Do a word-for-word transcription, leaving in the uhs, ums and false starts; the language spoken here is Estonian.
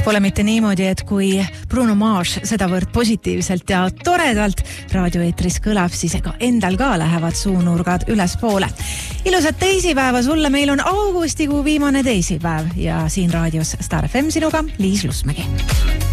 kas pole mitte niimoodi, et kui Bruno Mars sedavõrd positiivselt ja toredalt raadioeetris kõlab, siis ega endal ka lähevad suunurgad ülespoole. Ilusat teisipäeva sulle, meil on augustikuu viimane teisipäev ja siin raadios Star F M sinuga Liis Lusmägi.